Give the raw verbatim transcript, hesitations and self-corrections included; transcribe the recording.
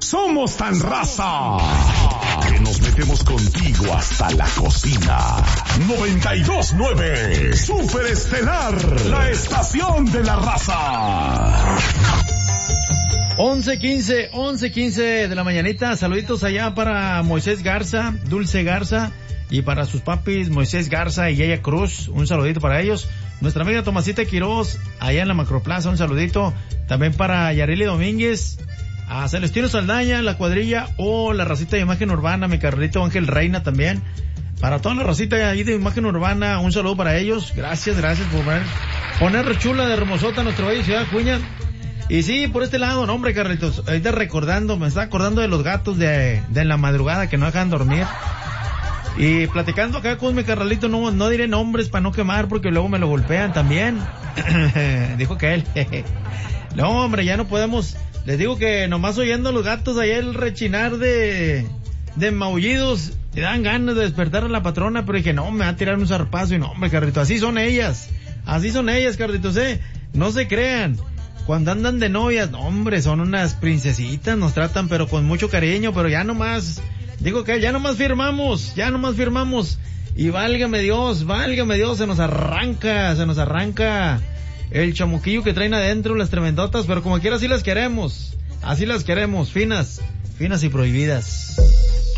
Somos tan raza que nos metemos contigo hasta la cocina. noventa y dos nueve Super Estelar, la estación de la raza. once quince, once quince de la mañanita. Saluditos allá para Moisés Garza, Dulce Garza, y para sus papis Moisés Garza y Yaya Cruz. Un saludito para ellos. Nuestra amiga Tomasita Quiroz, allá en la Macroplaza, un saludito. También para Yareli Domínguez, a Celestino Saldaña, la cuadrilla, o la racita de Imagen Urbana, mi carrito Ángel Reina también. Para toda la racita ahí de Imagen Urbana, un saludo para ellos. Gracias, gracias por poner, poner chula de hermosota nuestra bella ciudad Acuña. Y sí, por este lado, no hombre, Carlitos, ahorita recordando, me estaba acordando de los gatos de, de la madrugada que no dejan dormir. Y platicando acá con mi Carlito, no, no diré nombres para no quemar porque luego me lo golpean también. Dijo que él. No, hombre, ya no podemos. Les digo que nomás oyendo a los gatos ahí el rechinar de, de maullidos, te dan ganas de despertar a la patrona, pero dije, no, me va a tirar un zarpazo. Y no, hombre, Carlito, así son ellas. Así son ellas, Carlitos, eh. No se crean. Cuando andan de novias, no, hombre, son unas princesitas, nos tratan pero con mucho cariño, pero ya nomás, digo que ya nomás firmamos, ya nomás firmamos, y válgame Dios, válgame Dios, se nos arranca, se nos arranca el chamuquillo que traen adentro, las tremendotas, pero como quiera así las queremos, así las queremos, finas, finas y prohibidas.